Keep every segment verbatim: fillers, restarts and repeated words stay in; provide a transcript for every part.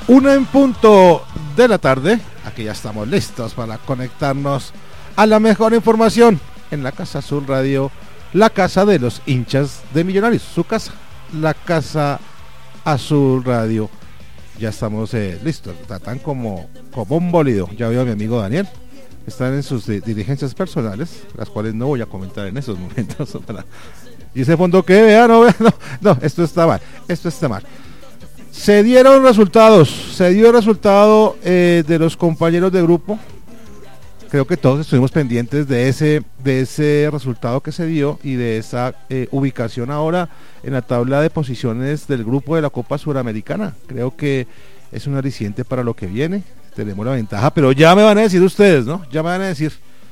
Una en punto de la tarde. Aquí ya estamos listos para conectarnos a la mejor información en la Casa Azul Radio, la casa de los hinchas de Millonarios, su casa, la Casa Azul Radio. Ya estamos eh, listos, tratan como, como un bólido. Ya veo a mi amigo Daniel, están en sus eh, diligencias personales, las cuales no voy a comentar en esos momentos. Para... Y ese fondo que vea, no, vea, no, no, esto está mal, esto está mal. Se dieron resultados, se dio el resultado eh, de los compañeros de grupo. Creo que todos estuvimos pendientes de ese, de ese resultado que se dio y de esa eh, ubicación ahora en la tabla de posiciones del grupo de la Copa Suramericana. Creo que es un aliciente para lo que viene. Tenemos la ventaja, pero ya me van a decir ustedes, ¿no? Ya me van a decir,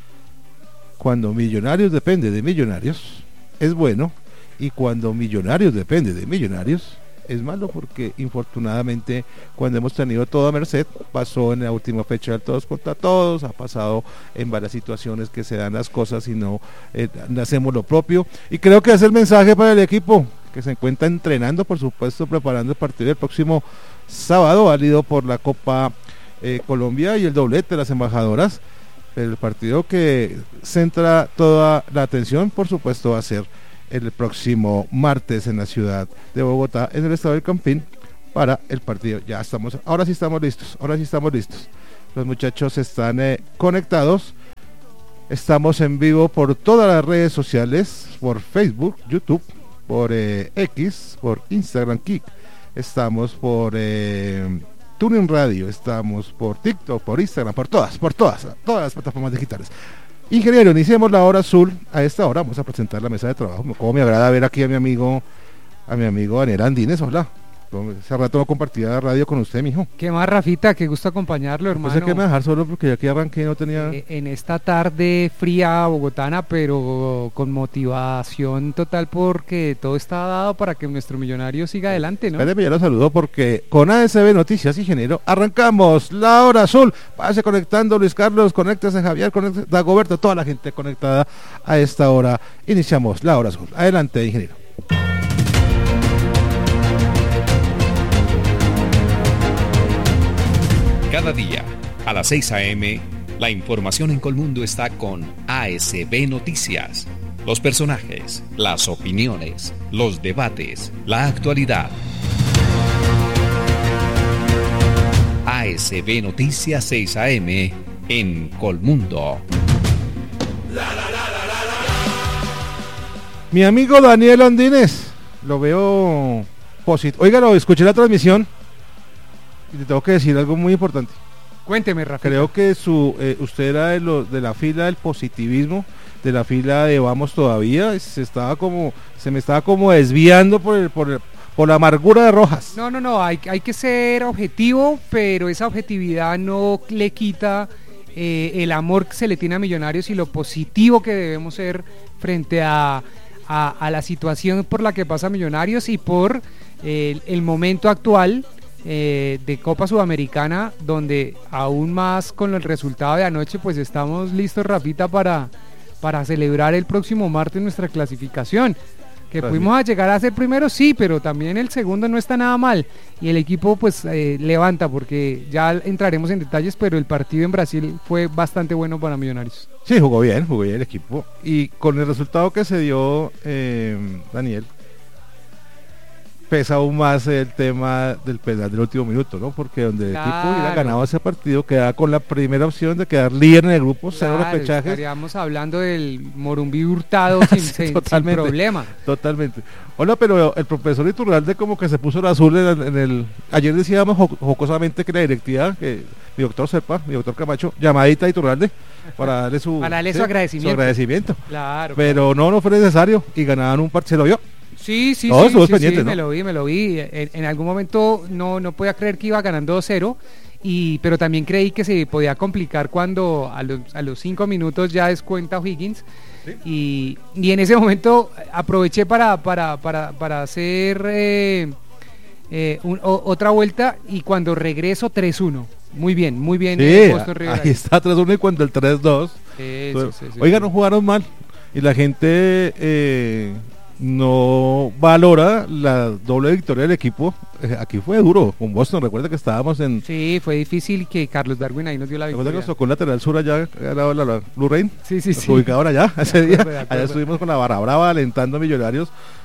cuando Millonarios depende de Millonarios, es bueno, y cuando Millonarios depende de Millonarios, es malo, porque infortunadamente cuando hemos tenido todo a merced, pasó en la última fecha del todos contra todos, ha pasado en varias situaciones que se dan las cosas y no eh, hacemos lo propio, y creo que es el mensaje para el equipo que se encuentra entrenando, por supuesto, preparando el partido del próximo sábado, válido por la Copa eh, Colombia y el doblete de las embajadoras. El partido que centra toda la atención, por supuesto, va a ser el próximo martes en la ciudad de Bogotá, en el Estadio del Campín, para el partido. Ya estamos, ahora sí estamos listos, ahora sí estamos listos. Los muchachos están eh, conectados. Estamos en vivo por todas las redes sociales, por Facebook, YouTube, por eh, X, por Instagram Kick. Estamos por eh, TuneIn Radio, estamos por TikTok, por Instagram, por todas, por todas, todas las plataformas digitales. Ingeniero, iniciemos la hora azul. A esta hora vamos a presentar la mesa de trabajo. Como me agrada ver aquí a mi amigo, a mi amigo Daniel Andines. Hola. Hace rato no compartía radio con usted, mijo. ¿Qué más, Rafita? Qué gusto acompañarlo, hermano. Pensé que me dejar solo porque ya aquí arranqué y no tenía... Eh, en esta tarde fría bogotana, pero con motivación total, porque todo está dado para que nuestro Millonario siga adelante, ¿no? Espéreme, ya lo saludo, porque con A S B Noticias, ingeniero, arrancamos la hora azul. Váyase conectando, Luis Carlos, conéctese, Javier, conéctese, Dagoberto, toda la gente conectada a esta hora. Iniciamos la hora azul. Adelante, ingeniero. Cada día, a las seis a.m., la información en Colmundo está con A S B Noticias. Los personajes, las opiniones, los debates, la actualidad. A S B Noticias seis a.m. en Colmundo. Mi amigo Daniel Andines, lo veo positivo. Óigalo, escuché la transmisión y te tengo que decir algo muy importante. Cuénteme, Rafael. Creo que su eh, usted era de, lo, de la fila del positivismo, de la fila de vamos todavía. Se estaba como, se me estaba como desviando por el, por el, por la amargura de Rojas. No, no, no. Hay, hay que ser objetivo, pero esa objetividad no le quita eh, el amor que se le tiene a Millonarios y lo positivo que debemos ser frente a, a, a la situación por la que pasa Millonarios y por eh, el, el momento actual. Eh, de Copa Sudamericana, donde aún más con el resultado de anoche, pues estamos listos, Rafita, para, para celebrar el próximo martes nuestra clasificación, que Gracias. Fuimos a llegar a ser primero, sí, pero también el segundo no está nada mal, y el equipo pues eh, levanta, porque ya entraremos en detalles, pero el partido en Brasil fue bastante bueno para Millonarios. Sí, jugó bien, jugó bien el equipo, y con el resultado que se dio, eh, Daniel, pesa aún más el tema del penal del último minuto, ¿no? Porque donde el claro. equipo hubiera ganado ese partido, quedaba con la primera opción de quedar líder en el grupo, cero claro, repechajes. Estaríamos hablando del Morumbí Hurtado sin, sí, sin, totalmente, sin problema. Totalmente. Hola, pero el profesor Iturralde como que se puso el azul en el... En el ayer decíamos jocosamente que la directiva, que mi doctor Serpa, mi doctor Camacho, llamadita a Iturralde para darle su... Para darle sí, su agradecimiento. Su agradecimiento. Claro. Pero claro. no, no fue necesario y ganaban un partido, ¿se lo vio? Sí, sí, Todos sí, sí, pendientes, sí, ¿no? me lo vi, me lo vi. En, en algún momento no, no podía creer que iba ganando dos cero, y, pero también creí que se podía complicar cuando a los, a los cinco minutos ya descuenta O'Higgins. ¿Sí? Y, y en ese momento aproveché para, para, para, para hacer eh, eh, un, o, otra vuelta, y cuando regreso tres uno. Muy bien, muy bien. Sí, eh, Boston River ahí está tres uno y cuando el tres dos. Sí, Entonces, sí, sí, oiga, sí. no jugaron mal. Y la gente... Eh, no valora la doble victoria del equipo. Eh, aquí fue duro con Boston, recuerda que estábamos en... Sí, fue difícil que Carlos Darwin ahí nos dio la victoria. Recuerda que nos tocó el lateral sur allá, la, la, la Blue Rain. Sí, sí, sí. Ubicaban allá, ese de acuerdo, día, de acuerdo. allá estuvimos con la barra brava alentando a Millonarios,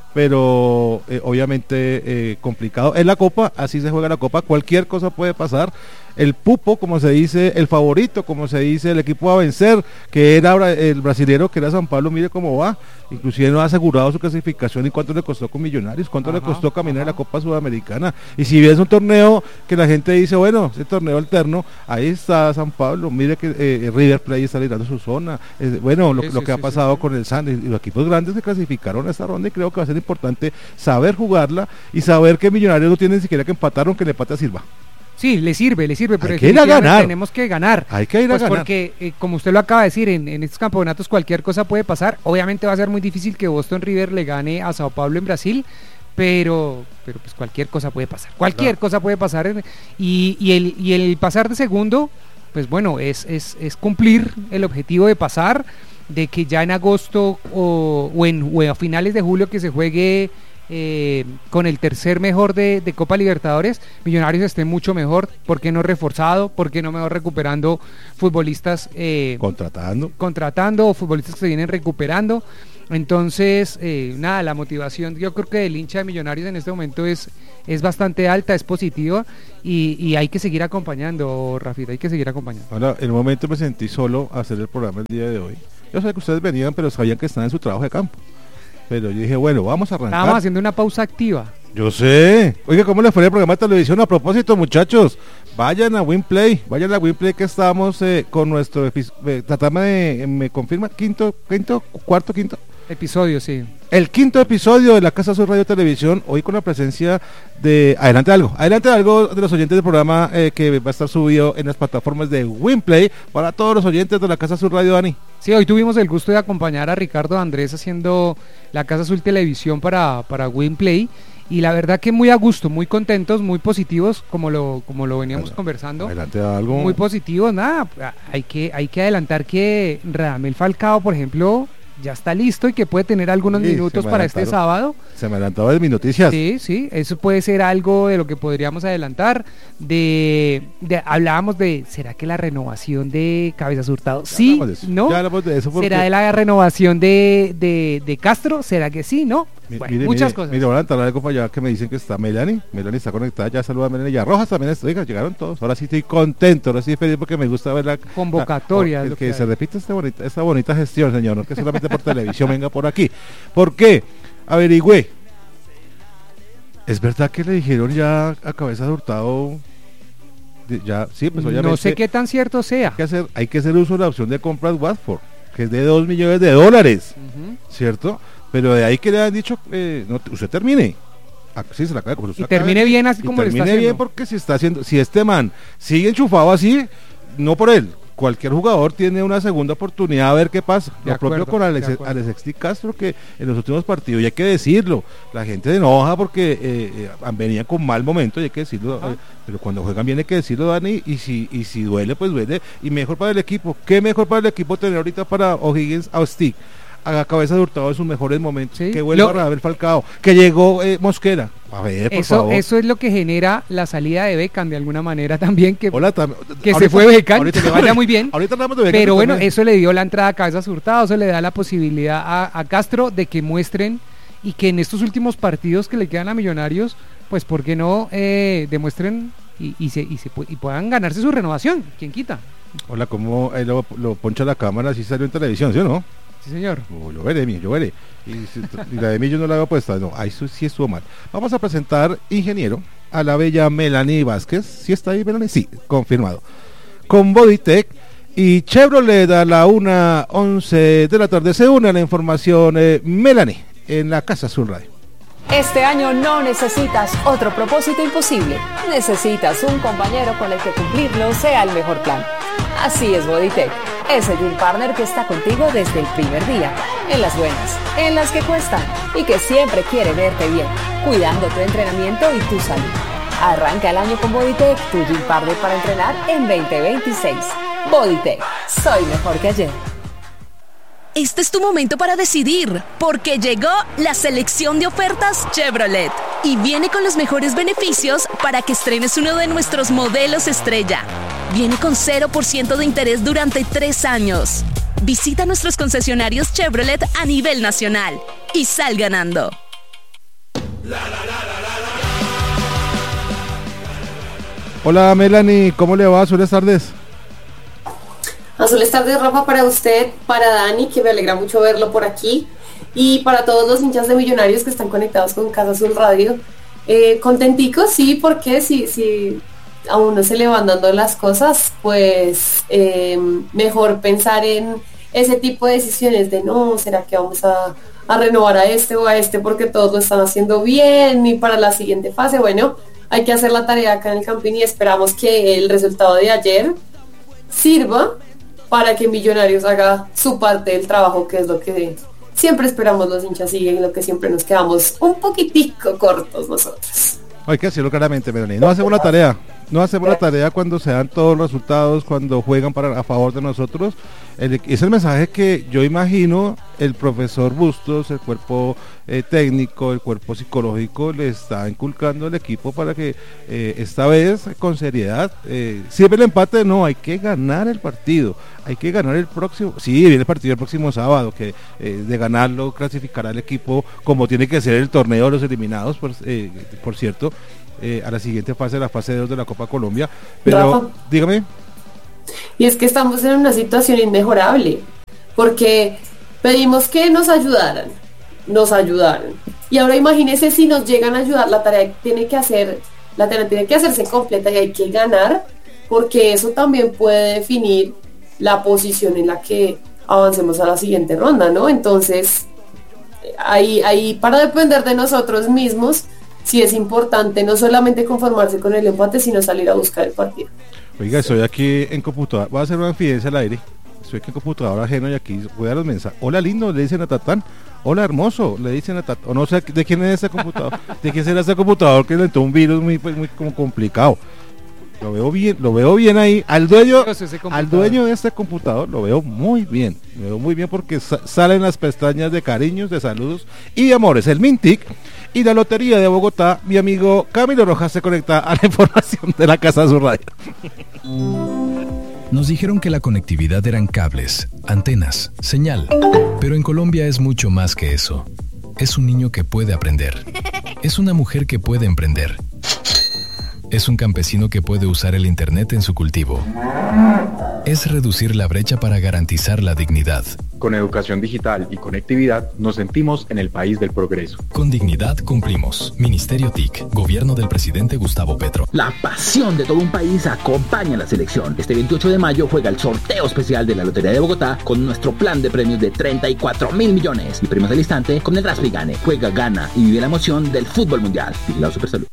pero eh, obviamente eh, complicado. En la Copa, así se juega la Copa, cualquier cosa puede pasar. El pupo, como se dice, el favorito, como se dice, el equipo a vencer, que era el brasilero, que era San Pablo, mire cómo va, inclusive no ha asegurado su clasificación. ¿Y cuánto le costó con Millonarios? ¿Cuánto ajá, le costó caminar en la Copa Sudamericana? Y si bien es un torneo que la gente dice, bueno, ese torneo alterno, ahí está San Pablo, mire que eh, River Plate está liderando su zona, eh, bueno, lo, sí, lo que sí, ha pasado sí, con el Santos, y los equipos grandes se clasificaron a esta ronda, y creo que va a ser importante saber jugarla y saber que Millonarios no tiene ni siquiera que empatar, aunque le empate a Silva. Sí, le sirve, le sirve, pero hay que ir a ganar. Tenemos que ganar. Hay que ir pues a ganar. Porque, eh, como usted lo acaba de decir, en, en estos campeonatos cualquier cosa puede pasar. Obviamente va a ser muy difícil que Boston River le gane a Sao Paulo en Brasil, pero pero pues cualquier cosa puede pasar. Cualquier claro. cosa puede pasar. En, y, y, el, y el pasar de segundo, pues bueno, es, es, es cumplir el objetivo de pasar, de que ya en agosto o, o, en, o a finales de julio que se juegue... Eh, con el tercer mejor de, de Copa Libertadores, Millonarios esté mucho mejor. ¿Por qué no reforzado? ¿Por qué no mejor recuperando futbolistas? Eh, contratando. Contratando o futbolistas que se vienen recuperando. Entonces, eh, nada, la motivación yo creo que del hincha de Millonarios en este momento es, es bastante alta, es positiva y, y hay que seguir acompañando, Rafita, hay que seguir acompañando. Ahora, en un momento me sentí solo a hacer el programa el día de hoy. Yo sé que ustedes venían, pero sabían que están en su trabajo de campo. Pero yo dije, bueno, vamos a arrancar. Estábamos haciendo una pausa activa. Yo sé. Oiga, ¿cómo les fue el programa de televisión? A propósito, muchachos, vayan a Winplay, vayan a Winplay que estamos eh, con nuestro eh, tratame de, me confirma, quinto, quinto, cuarto, quinto. Episodio, sí. El quinto episodio de la Casa Sur Radio Televisión, hoy con la presencia de Adelante Algo. Adelante Algo de los oyentes del programa eh, que va a estar subido en las plataformas de Winplay para todos los oyentes de la Casa Sur Radio, Dani. Sí, hoy tuvimos el gusto de acompañar a Ricardo Andrés haciendo la Casa Azul Televisión para, para Winplay y la verdad que muy a gusto, muy contentos, muy positivos, como lo como lo veníamos bueno, conversando. Adelante Algo. Muy positivos, nada, hay que hay que adelantar que Radamel Falcao, por ejemplo, ya está listo y que puede tener algunos sí, minutos para este sábado. Se me adelantaba de mis noticias. Sí, sí, eso puede ser algo de lo que podríamos adelantar. De, de hablábamos de, ¿será que la renovación de Cabezas Hurtado? Ya Sí, ¿no? Ya hablamos de eso porque... ¿Será de la renovación de, de, de Castro? ¿Será que sí? ¿No? Mi, bueno, mire, muchas mire, cosas. Mire, voy a entrar algo para allá que me dicen que está Melanie. Melanie está conectada, ya saluda a Melanie. Ya Rojas también está, oiga, llegaron todos. Ahora sí estoy contento, ahora sí feliz porque me gusta ver la convocatoria. La, que, que, que se repita esta bonita, esta bonita gestión, señor, no que solamente por televisión venga por aquí. ¿Por qué? Averigüé. ¿Es verdad que le dijeron ya a Cabeza de Hurtado? Ya, sí, pues obviamente. No sé qué tan cierto sea. Hay que hacer, hay que hacer uso de la opción de compras Watford, que es de dos millones de dólares, uh-huh. ¿cierto? Pero de ahí que le han dicho, eh, no, usted termine. Ah, sí, se la acaba, y termine acaba, bien así como le está haciendo. Termine bien porque si está haciendo, si este man sigue enchufado así, no por él. Cualquier jugador tiene una segunda oportunidad a ver qué pasa. De Lo acuerdo, propio con Alex, Alexis Castro, que en los últimos partidos, y hay que decirlo, la gente se enoja porque eh, eh, venían con mal momento, y hay que decirlo, eh, pero cuando juegan bien hay que decirlo, Dani, y si y si duele, pues duele, y mejor para el equipo. ¿Qué mejor para el equipo tener ahorita para O'Higgins a Stick? A Cabeza de Hurtado en sus mejores momentos, ¿sí? Que vuelva lo... a ver Falcao, que llegó eh, Mosquera. A ver, por eso, favor. Eso es lo que genera la salida de Beckham de alguna manera también, que, Hola, tam... que ahorita, se fue Beckham, ahorita, que vaya muy bien. Ahorita hablamos de Beckham. Pero bueno, también. Eso le dio la entrada a Cabezas Hurtado, eso le da la posibilidad a, a Castro de que muestren y que en estos últimos partidos que le quedan a Millonarios, pues por qué no eh, demuestren y, y, se, y, se, y puedan ganarse su renovación. ¿Quién quita? Hola, ¿cómo eh, lo, lo poncha la cámara? Así salió en televisión, ¿sí o no? Sí, señor. Oh, yo veré, yo veré. Y, y la de mí yo no la había puesto. No, ahí sí estuvo mal. Vamos a presentar, ingeniero, a la bella Melanie Vázquez. ¿Sí está ahí, Melanie? Sí, confirmado. Con Bodytech y Chevrolet a la una once de la tarde. Se une a la información eh, Melanie en la Casa Sur Radio. Este año no necesitas otro propósito imposible. Necesitas un compañero con el que cumplirlo sea el mejor plan. Así es Bodytech, ese Gym Partner que está contigo desde el primer día, en las buenas, en las que cuestan y que siempre quiere verte bien, cuidando tu entrenamiento y tu salud. Arranca el año con Bodytech, tu Gym Partner para entrenar en veinte veintiséis. Bodytech, soy mejor que ayer. Este es tu momento para decidir, porque llegó la selección de ofertas Chevrolet y viene con los mejores beneficios para que estrenes uno de nuestros modelos estrella. Viene con cero por ciento de interés durante tres años. Visita nuestros concesionarios Chevrolet a nivel nacional y sal ganando. Hola Melanie, ¿cómo le va? Buenas tardes. Azules tardes, Rafa, para usted, para Dani, que me alegra mucho verlo por aquí, y para todos los hinchas de Millonarios que están conectados con Casa Azul Radio. Eh, contenticos, sí, porque si, si a uno se le van dando las cosas, pues eh, mejor pensar en ese tipo de decisiones de no, ¿será que vamos a, a renovar a este o a este porque todos lo están haciendo bien y para la siguiente fase? Bueno, hay que hacer la tarea acá en el Campín y esperamos que el resultado de ayer sirva para que Millonarios haga su parte del trabajo, que es lo que siempre esperamos los hinchas y en lo que siempre nos quedamos un poquitico cortos nosotros. Hay que decirlo claramente, Melanie, no hacemos la tarea, no hacemos la tarea cuando se dan todos los resultados, cuando juegan para a favor de nosotros. El, es el mensaje que yo imagino el profesor Bustos, el cuerpo eh, técnico, el cuerpo psicológico le está inculcando al equipo para que eh, esta vez con seriedad, eh, sirve el empate, no, hay que ganar el partido, hay que ganar el próximo, sí, viene el partido el próximo sábado, que eh, de ganarlo clasificará al equipo como tiene que ser el torneo de los eliminados, por, eh, por cierto, eh, a la siguiente fase, la fase dos de la Copa Colombia, pero Rafa, dígame. Y es que estamos en una situación inmejorable, porque pedimos que nos ayudaran, nos ayudaron. Y ahora imagínense si nos llegan a ayudar, la tarea tiene que hacer, la tarea tiene que hacerse completa y hay que ganar, porque eso también puede definir la posición en la que avancemos a la siguiente ronda, ¿no? Entonces, ahí, ahí para depender de nosotros mismos, sí es importante no solamente conformarse con el empate, sino salir a buscar el partido. Oiga, estoy aquí en computadora, voy a hacer una infidencia al aire, estoy aquí en computadora ajeno y aquí voy a los mensajes. Hola lindo, le dicen a Tatán. Hola hermoso, le dicen a Tatán. O no sé de quién es este computador, de quién será este computador que le entró un virus muy, pues, muy como complicado. Lo veo bien, lo veo bien ahí. Al dueño, al dueño de este computador lo veo muy bien, lo veo muy bien porque sa- salen las pestañas de cariños, de saludos y de amores. El Mintic y la Lotería de Bogotá, mi amigo Camilo Rojas se conecta a la información de la Casa Azul Radio. Nos dijeron que la conectividad eran cables, antenas, señal, pero en Colombia es mucho más que eso. Es un niño que puede aprender. Es una mujer que puede emprender. Es un campesino que puede usar el internet en su cultivo. Es reducir la brecha para garantizar la dignidad. Con educación digital y conectividad nos sentimos en el país del progreso. Con dignidad cumplimos. Ministerio T I C, Gobierno del Presidente Gustavo Petro. La pasión de todo un país acompaña a la selección. Este veintiocho de mayo juega el sorteo especial de la Lotería de Bogotá con nuestro plan de premios de treinta y cuatro mil millones y premios del instante con el Raspi Gane. Juega, gana y vive la emoción del fútbol mundial. Vigilado Supersalud.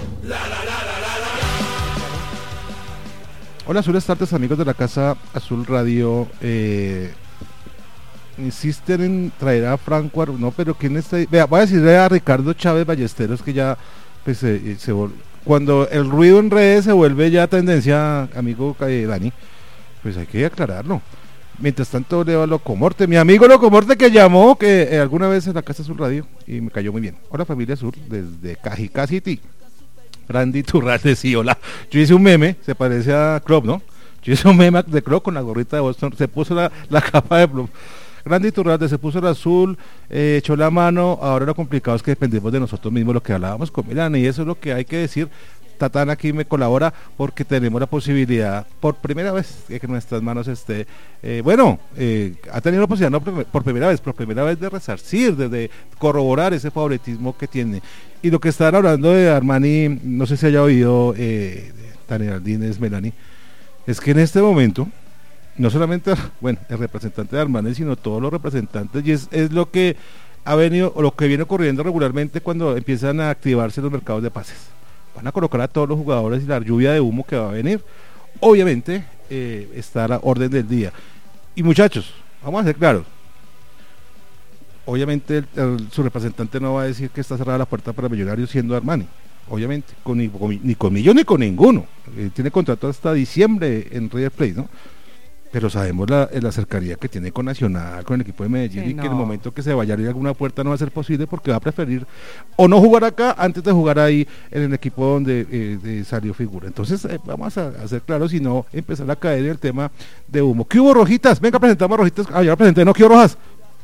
Hola, buenas tardes amigos de la Casa Azul Radio. Eh, insisten en traer a Franco Ar... no, pero quién está ahí. Vea, voy a decirle a Ricardo Chávez Ballesteros que ya pues eh, se vol... cuando el ruido en redes se vuelve ya tendencia, amigo eh, Dani, pues hay que aclararlo. Mientras tanto leo a Locomorte, mi amigo Locomorte que llamó que eh, alguna vez en la Casa Azul Radio y me cayó muy bien. Hola familia Azul desde Cajicá City. Randy Turralde, sí, hola. Yo hice un meme, se parece a Klopp, ¿no? Yo hice un meme de Klopp con la gorrita de Boston, se puso la, la capa de plum. Randy Turralde se puso el azul, eh, echó la mano, ahora lo complicado es que dependemos de nosotros mismos, lo que hablábamos con Milán, y eso es lo que hay que decir. Tatán aquí me colabora porque tenemos la posibilidad, por primera vez, de que en nuestras manos esté, eh, bueno, eh, ha tenido la posibilidad, no por primera vez, por primera vez de resarcir, de, de corroborar ese favoritismo que tiene. Y lo que están hablando de Armani, no sé si haya oído eh, Daniel Aldínez, Melanie, es que en este momento, no solamente, bueno, el representante de Armani, sino todos los representantes, y es, es lo que ha venido, o lo que viene ocurriendo regularmente cuando empiezan a activarse los mercados de pases. Van a colocar a todos los jugadores y la lluvia de humo que va a venir, obviamente eh, está a la orden del día. Y muchachos, vamos a ser claros, obviamente el, el, su representante no va a decir que está cerrada la puerta para Millonarios siendo Armani, obviamente, con, ni, con, ni con Millo ni con ninguno, eh, tiene contrato hasta diciembre en River Plate, ¿no? pero sabemos la, la cercanía que tiene con Nacional, con el equipo de Medellín, Sí, y no. que en el momento que se vaya a abrir alguna puerta no va a ser posible porque va a preferir o no jugar acá antes de jugar ahí en el equipo donde eh, de salió figura. Entonces eh, vamos a, a ser claros y no empezar a caer en el tema de humo. ¿Qué hubo, Rojitas? Venga, presentamos a Rojitas. Ah, ya lo presenté, no, ¿qué hubo, Rojas?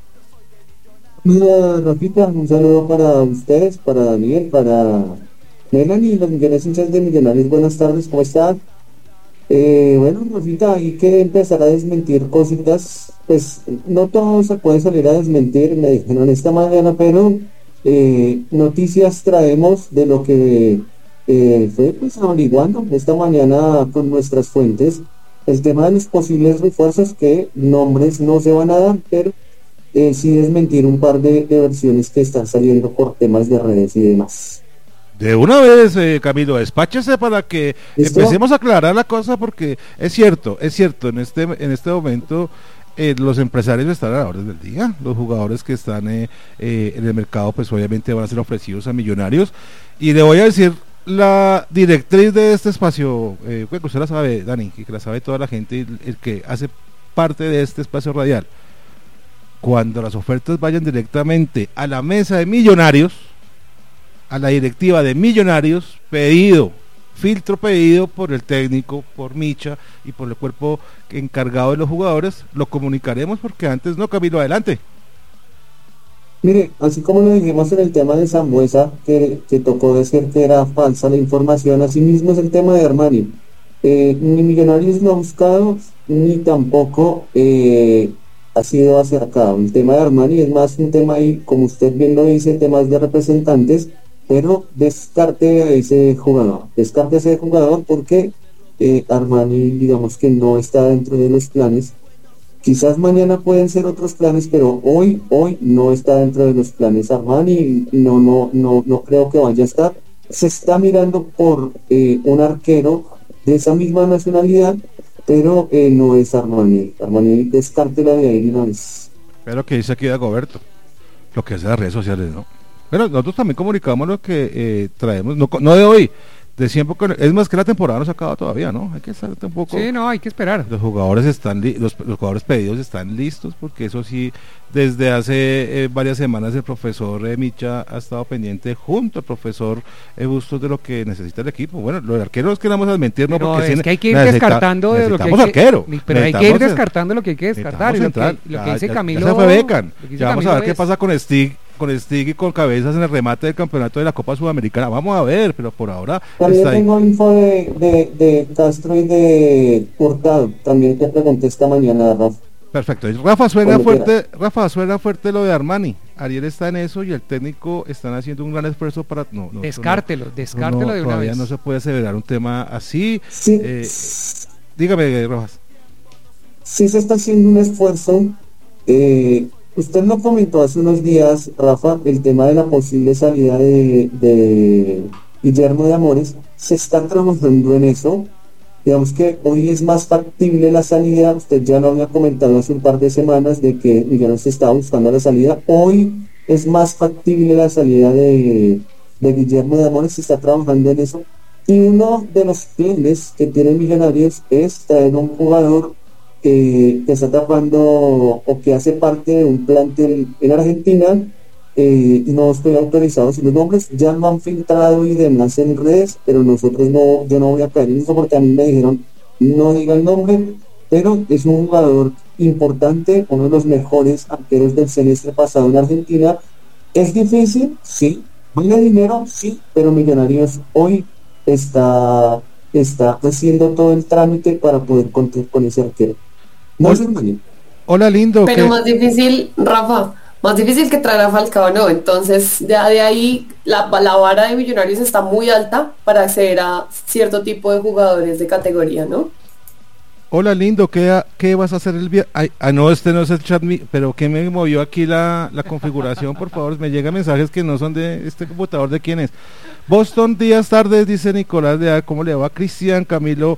Hola, Rafita, un saludo para ustedes, para Daniel, para Melanie y los millones hinchas de Millonarios. Buenas tardes, ¿cómo están? Eh, bueno, Rafita, hay que empezar a desmentir cositas. Pues no todo se puede salir a desmentir, me dijeron esta mañana, pero eh, noticias traemos de lo que eh, fue pues averiguando esta mañana con nuestras fuentes. El tema de los posibles refuerzos, que nombres no se van a dar, pero eh, sí desmentir un par de, de versiones que están saliendo por temas de redes y demás. De una vez, eh, Camilo, despáchese para que ¿Listo? empecemos a aclarar la cosa, porque es cierto, es cierto, en este en este momento eh, los empresarios están a la orden del día, los jugadores que están eh, eh, en el mercado pues obviamente van a ser ofrecidos a Millonarios, y le voy a decir la directriz de este espacio, eh, que usted la sabe, Dani, que la sabe toda la gente, el, el que hace parte de este espacio radial. Cuando las ofertas vayan directamente a la mesa de Millonarios, a la directiva de Millonarios, pedido, filtro pedido por el técnico, por Micha y por el cuerpo encargado de los jugadores, lo comunicaremos, porque antes no. Camilo, adelante. Mire, así como lo dijimos en el tema de Sambuesa, que, que tocó decir que era falsa la información, así mismo es el tema de Armani. Eh, ni Millonarios lo ha buscado, ni tampoco eh, ha sido acercado. El tema de Armani es más un tema ahí, como usted bien lo dice, temas de representantes, pero descarte a ese jugador, descarte a ese jugador porque eh, Armani, digamos que no está dentro de los planes. Quizás mañana pueden ser otros planes, pero hoy, hoy no está dentro de los planes Armani, no, no, no, no creo que vaya a estar. Se está mirando por eh, un arquero de esa misma nacionalidad, pero eh, no es Armani. Armani descártela de ahí una vez. Pero que dice aquí Dagoberto, lo que hace las redes sociales, ¿no? Pero nosotros también comunicamos lo que eh, traemos, no, no de hoy, de siempre, con, es más que la temporada no se acaba todavía, ¿no? Hay que estar un poco. Sí, no, hay que esperar. Los jugadores están li los, los jugadores pedidos están listos, porque eso sí, desde hace eh, varias semanas el profesor eh, Micha ha estado pendiente junto al profesor eh, Bustos de lo que necesita el equipo. Bueno, los arqueros que vamos a mentir, no, Pero porque es sí, que hay que ir necesita, descartando de lo que hay que, arquero, pero hay que ir descartando lo que hay que descartar, y lo que, central, lo que ya, dice ya, Camilo. Ya se fue Becan, ya vamos Camilo a ver es... qué pasa con Stig, con Stig y con Cabezas en el remate del campeonato de la Copa Sudamericana. Vamos a ver, pero por ahora también está tengo ahí. info de, de, de Castro y de Hurtado, también te pregunté esta mañana, Rafa. Perfecto, Rafa suena Cuando fuerte, quiera. Rafa suena fuerte lo de Armani. Ariel está en eso y el técnico están haciendo un gran esfuerzo para no, no descártelo, no, descártelo no, de una todavía vez. no se puede aseverar un tema así. Sí. Eh, dígame, Rojas. Sí se está haciendo un esfuerzo. Eh, usted lo comentó hace unos días, Rafa, el tema de la posible salida de, de Guillermo de Amores. Se está trabajando en eso. Digamos que hoy es más factible la salida. Usted ya lo había comentado hace un par de semanas de que Millonarios se estaba buscando la salida. Hoy es más factible la salida de, de Guillermo de Amores. Se está trabajando en eso. Y uno de los planes que tienen Millonarios es traer un jugador que, que está tapando o que hace parte de un plantel en Argentina. Eh, no estoy autorizado, si los nombres ya lo han filtrado y demás en redes, pero nosotros no, yo no voy a caer en eso porque a mí me dijeron no diga el nombre, pero es un jugador importante, uno de los mejores arqueros del semestre pasado en Argentina. Es difícil, sí, vale dinero, sí, pero Millonarios hoy está, está haciendo todo el trámite para poder contar con ese arquero. No es un Hola, lindo. Pero ¿qué? más difícil, Rafa, más difícil que traer a Falcao, no. Entonces, ya de ahí la, la vara de Millonarios está muy alta para acceder a cierto tipo de jugadores de categoría, ¿no? Hola, lindo, ¿qué, qué vas a hacer el viernes? Ah, no, este no es el chat, pero ¿qué me movió aquí la, la configuración? Por favor, me llegan mensajes que no son de este computador. ¿De quién es? Boston, días, tardes, dice Nicolás de A. ¿Cómo le va? Cristian, Camilo,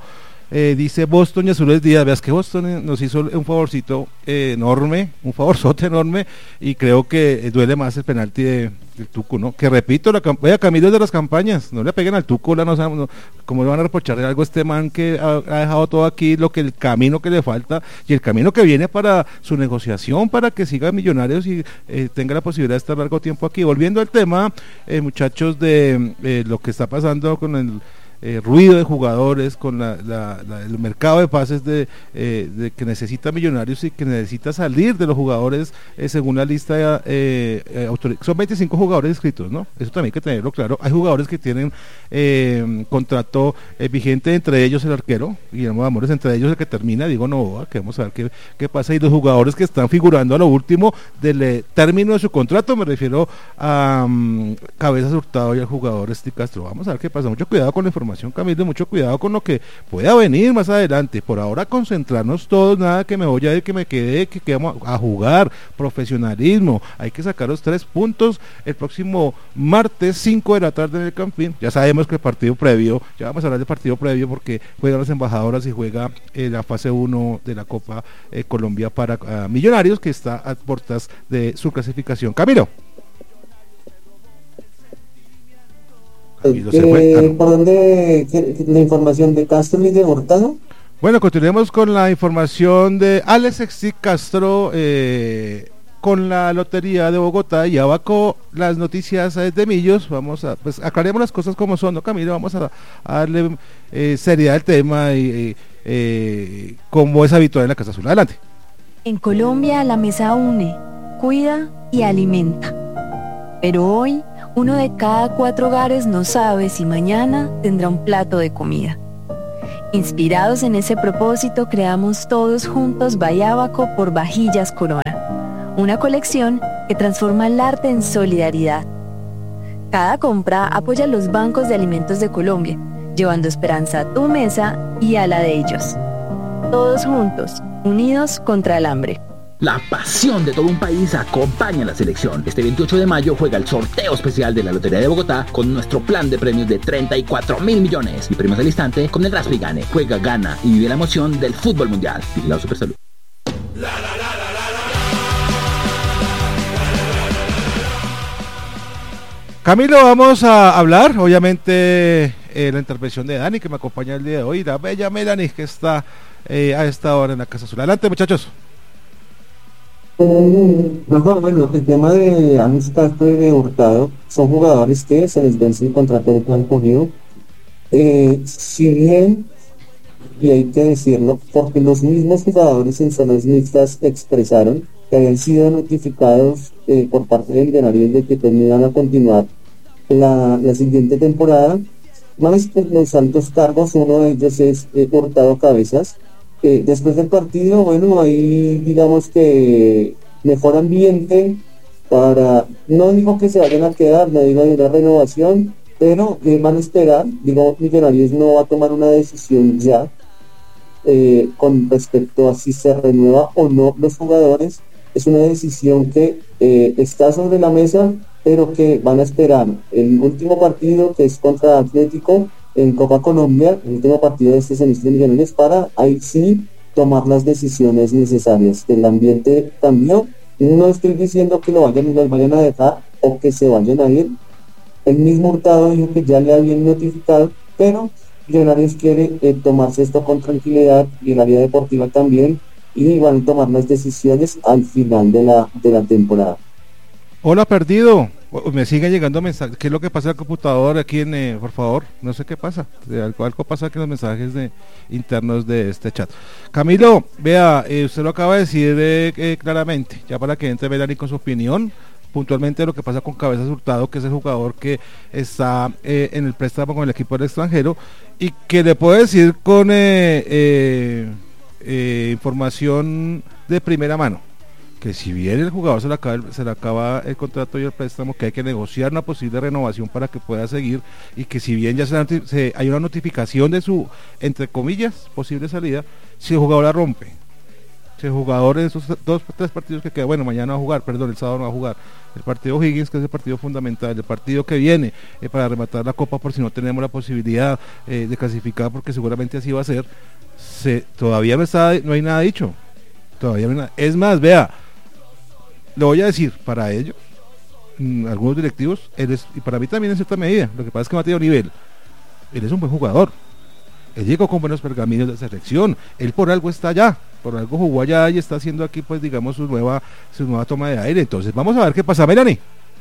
Eh, dice Boston y Azules Díaz, veas que Boston nos hizo un favorcito eh, enorme, un favorzote enorme, y creo que eh, duele más el penalti de, del Tuco, ¿no? Que repito, la vaya Camilo es de las campañas, no le peguen al Tuco, la no, no, como le van a reprocharle algo a este man que ha, ha dejado todo aquí, lo que el camino que le falta, y el camino que viene para su negociación, para que siga Millonarios y eh, tenga la posibilidad de estar largo tiempo aquí. Volviendo al tema, eh, muchachos, de eh, lo que está pasando con el Eh, ruido de jugadores, con la, la, la, el mercado de pases de, eh, de que necesita Millonarios y que necesita salir de los jugadores eh, según la lista eh, eh, autor- son veinticinco jugadores inscritos, ¿no? Eso también hay que tenerlo claro. Hay jugadores que tienen eh, contrato eh, vigente, entre ellos el arquero Guillermo Amores, entre ellos el que termina, digo no, que vamos a ver qué, qué pasa, y los jugadores que están figurando a lo último del eh, término de su contrato, me refiero a um, Cabezas Hurtado y al jugador Esti Castro. Vamos a ver qué pasa, mucho cuidado con la información, Camilo, mucho cuidado con lo que pueda venir más adelante. Por ahora concentrarnos todos, nada que me voy a ir, que me quede, que, que vamos a jugar, profesionalismo, hay que sacar los tres puntos el próximo martes cinco de la tarde en el Campín. Ya sabemos que el partido previo, ya vamos a hablar del partido previo porque juegan las embajadoras y juega eh, la fase uno de la Copa eh, Colombia para uh, Millonarios, que está a puertas de su clasificación. Camilo. Eh, ¿Por dónde la información de Castro y de Hurtado? Bueno, continuemos con la información de Alex Esti Castro eh, con la Lotería de Bogotá y abajo las noticias eh, de Millos. Vamos a, pues aclaremos las cosas como son, ¿no, Camilo? Vamos a, a darle eh, seriedad al tema y eh, eh, como es habitual en la Casa Azul. Adelante. En Colombia la mesa une, cuida y alimenta. Pero hoy uno de cada cuatro hogares no sabe si mañana tendrá un plato de comida. Inspirados en ese propósito, creamos todos juntos Bayábaco por Vajillas Corona, una colección que transforma el arte en solidaridad. Cada compra apoya a los bancos de alimentos de Colombia, llevando esperanza a tu mesa y a la de ellos. Todos juntos, unidos contra el hambre. La pasión de todo un país acompaña a la selección. Este veintiocho de mayo juega el sorteo especial de la Lotería de Bogotá con nuestro plan de premios de treinta y cuatro mil millones y premios al instante con el Raspi Gane. Juega, gana y vive la emoción del fútbol mundial. Vigilado Supersalud. Camilo, vamos a hablar, obviamente, eh, la intervención de Dani, que me acompaña el día de hoy, la bella Melanie, que está eh, a esta hora en la Casa Azul. Adelante, muchachos. Eh, no, bueno, el tema de Alex Castro y de Hurtado son jugadores que se les vence el contrato de plan cogido. Eh, si bien, y hay que decirlo, porque los mismos jugadores en zonas mixtas expresaron que habían sido notificados eh, por parte de Millonarios de que tenían a continuar la, la siguiente temporada. Una vez que los altos cargos, uno de ellos es eh, Hurtado Cabezas. Eh, después del partido, bueno, ahí digamos que mejor ambiente para, no digo que se vayan a quedar, no digo de una renovación, pero eh, van a esperar, digamos, Millonarios no va a tomar una decisión ya eh, con respecto a si se renueva o no los jugadores. Es una decisión que eh, está sobre la mesa, pero que van a esperar el último partido, que es contra Atlético en Copa Colombia, el último partido de este semestre de Millonarios, para ahí sí tomar las decisiones necesarias. El ambiente cambió, no estoy diciendo que lo vayan, lo vayan a dejar o que se vayan a ir. El mismo Hurtado dijo que ya le habían notificado, pero Millonarios quiere eh, tomarse esto con tranquilidad y el área deportiva también, y van a tomar las decisiones al final de la, de la temporada. Hola, perdido. Me siguen llegando mensajes. ¿Qué es lo que pasa en el computador aquí en, eh, por favor? No sé qué pasa. Algo, algo pasa aquí en los mensajes de, internos de este chat. Camilo, vea, eh, usted lo acaba de decir eh, eh, claramente, ya para que entre Melanie con su opinión, puntualmente lo que pasa con Cabezas Hurtado, que es el jugador que está eh, en el préstamo con el equipo del extranjero, y que le puedo decir con eh, eh, eh, información de primera mano, que si bien el jugador se le acaba el, se le acaba el contrato y el préstamo, que hay que negociar una posible renovación para que pueda seguir, y que si bien ya se, se, hay una notificación de su, entre comillas, posible salida, si el jugador la rompe Si el jugador de esos dos, tres partidos que quedan, bueno, mañana va a jugar, perdón, el sábado no va a jugar, el partido Higgins, que es el partido fundamental, el partido que viene eh, para rematar la copa, por si no tenemos la posibilidad eh, de clasificar, porque seguramente así va a ser, se, todavía no, está, no hay nada dicho, todavía no hay nada. Es más, vea, lo voy a decir, para ellos, mmm, algunos directivos, él es, y para mí también en cierta medida, lo que pasa es que Mateo Nivel, él es un buen jugador, él llegó con buenos pergaminos de selección, él por algo está allá, por algo jugó allá y está haciendo aquí, pues digamos, su nueva su nueva toma de aire. Entonces vamos a ver qué pasa, Melanie.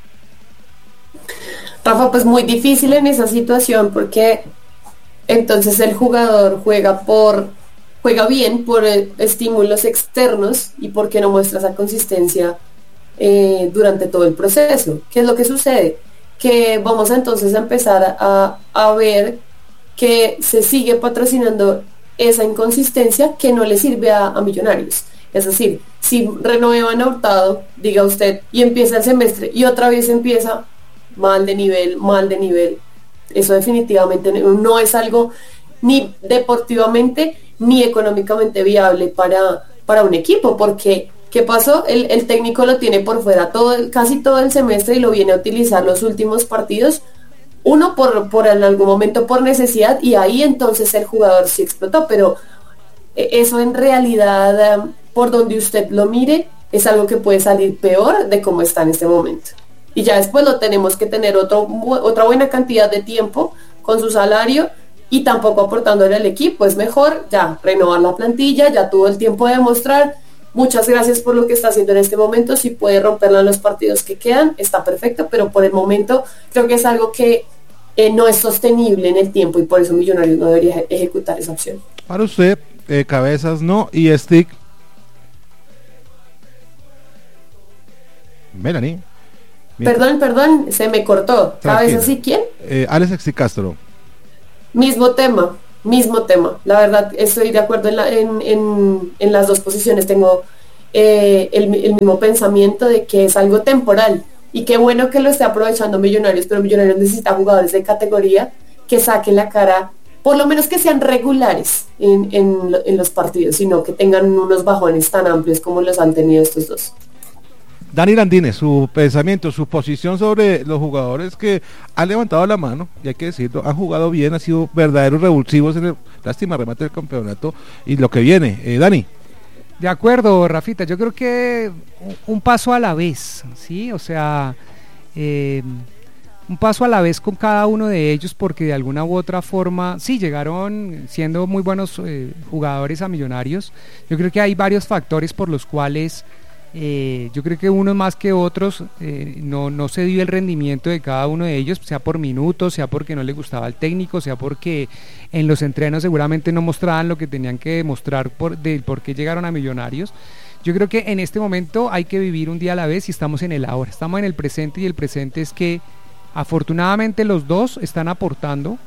Rafa, pues muy difícil en esa situación, porque entonces el jugador juega por juega bien por eh, estímulos externos y porque no muestra esa consistencia eh, durante todo el proceso. ¿Qué es lo que sucede? Que vamos a entonces a empezar a, a ver que se sigue patrocinando esa inconsistencia que no le sirve a, a Millonarios. Es decir, si renuevan a Hurtado, diga usted, y empieza el semestre y otra vez empieza mal de nivel, mal de nivel, eso definitivamente no es algo ni deportivamente ni económicamente viable para, para un equipo, porque ¿qué pasó? El, el técnico lo tiene por fuera todo, casi todo el semestre y lo viene a utilizar los últimos partidos. Uno por, por en algún momento por necesidad, y ahí entonces el jugador sí explotó, pero eso en realidad, por donde usted lo mire, es algo que puede salir peor de cómo está en este momento. Y ya después lo tenemos que tener otro, otra buena cantidad de tiempo con su salario y tampoco aportándole al equipo. Es mejor ya renovar la plantilla, ya tuvo el tiempo de demostrar. Muchas gracias por lo que está haciendo en este momento. Si puede romperla en los partidos que quedan, está perfecto, pero por el momento creo que es algo que Eh, no es sostenible en el tiempo y por eso Millonarios no debería ejecutar esa opción. Para usted, eh, Cabezas no y Stick. Melanie. Mientras... Perdón, perdón, se me cortó. ¿Cabezas y quién? Eh, Alex Stick Castro. Mismo tema, mismo tema. La verdad, estoy de acuerdo en, la, en, en, en las dos posiciones. Tengo eh, el, el mismo pensamiento de que es algo temporal. Y qué bueno que lo esté aprovechando Millonarios, pero Millonarios necesita jugadores de categoría que saquen la cara, por lo menos que sean regulares en, en, en los partidos, sino que tengan unos bajones tan amplios como los han tenido estos dos. Dani Landines, su pensamiento, su posición sobre los jugadores que han levantado la mano, y hay que decirlo, han jugado bien, han sido verdaderos revulsivos en el, lástima, remate del campeonato, y lo que viene. Eh, Dani. De acuerdo, Rafita, yo creo que un paso a la vez, ¿sí? O sea, eh, un paso a la vez con cada uno de ellos, porque de alguna u otra forma, sí, llegaron siendo muy buenos eh, jugadores a Millonarios. Yo creo que hay varios factores por los cuales eh, yo creo que unos más que otros eh, no, no se dio el rendimiento de cada uno de ellos, sea por minutos, sea porque no le gustaba el técnico, sea porque en los entrenos seguramente no mostraban lo que tenían que demostrar por, de por qué llegaron a Millonarios. Yo creo que en este momento hay que vivir un día a la vez y estamos en el ahora, estamos en el presente, y el presente es que afortunadamente los dos están aportando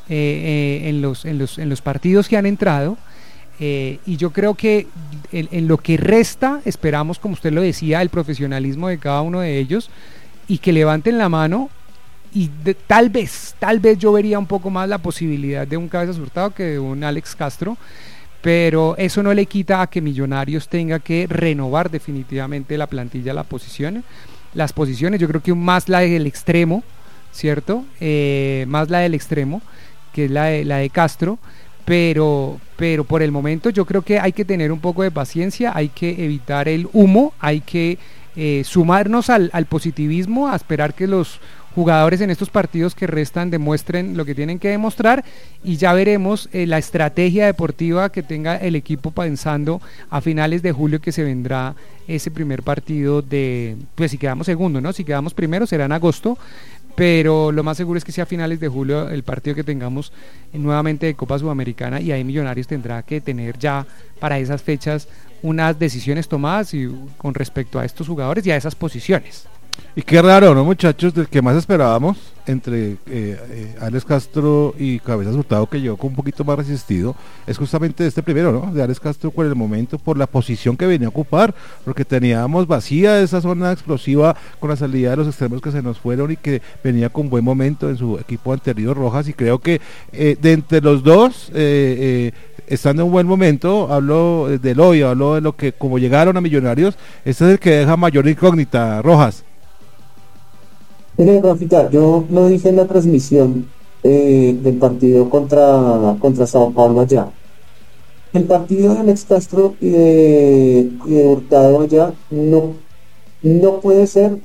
eh, eh, en, los, en, los, en los partidos que han entrado. Eh, y yo creo que en, en lo que resta esperamos, como usted lo decía, el profesionalismo de cada uno de ellos, y que levanten la mano, y de, tal vez, tal vez yo vería un poco más la posibilidad de un Cabezas Hurtado que de un Alex Castro, pero eso no le quita a que Millonarios tenga que renovar definitivamente la plantilla, la posición, las posiciones. Yo creo que más la del extremo, ¿cierto? Eh, más la del extremo, que es la de, la de Castro. Pero, pero por el momento yo creo que hay que tener un poco de paciencia, hay que evitar el humo, hay que eh, sumarnos al, al positivismo, a esperar que los jugadores en estos partidos que restan demuestren lo que tienen que demostrar, y ya veremos eh, la estrategia deportiva que tenga el equipo pensando a finales de julio, que se vendrá ese primer partido de, pues si quedamos segundo, ¿no? Si quedamos primero será en agosto, pero lo más seguro es que sea a finales de julio el partido que tengamos nuevamente de Copa Sudamericana, y ahí Millonarios tendrá que tener ya para esas fechas unas decisiones tomadas y con respecto a estos jugadores y a esas posiciones. Y qué raro, ¿no, muchachos? Del que más esperábamos, entre eh, eh, Alex Castro y Cabezas Hurtado, que llegó con un poquito más resistido, es justamente este primero, ¿no? De Alex Castro por el momento, por la posición que venía a ocupar, porque teníamos vacía esa zona explosiva con la salida de los extremos que se nos fueron y que venía con buen momento en su equipo anterior, Rojas, y creo que eh, de entre los dos, eh, eh, estando en un buen momento, hablo del hoy, hablo de lo que, como llegaron a Millonarios, este es el que deja mayor incógnita, Rojas. Mire, Rafita, yo lo dije en la transmisión eh, del partido contra, contra Sao Paulo allá. El partido de Alex Castro y de, y de Hurtado allá no, no puede ser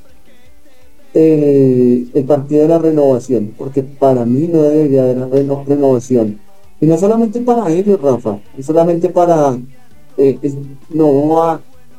eh, el partido de la renovación, porque para mí no debería haber reno, renovación. Y no solamente para ellos, Rafa, no solamente para... Eh, es, no va...